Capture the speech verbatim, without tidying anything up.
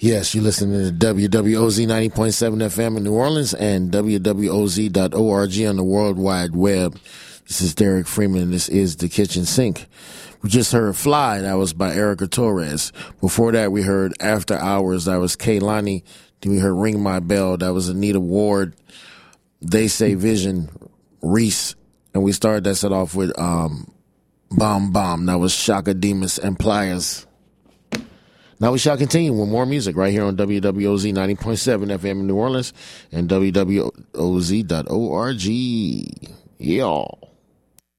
Yes, you're listening to W W O Z ninety point seven F M in New Orleans and W W O Z dot org on the World Wide Web. This is Derek Freeman, and this is The Kitchen Sink. We just heard Fly, that was by Erica Torres. Before that, we heard After Hours, that was Kaylani. Then we heard Ring My Bell, that was Anita Ward. They Say Vision, Reese. And we started that set off with um, Bomb Bomb, that was Shaka Demus and Pliers. Now we shall continue with more music right here on W W O Z ninety point seven F M in New Orleans and W W O Z dot org. Yeah.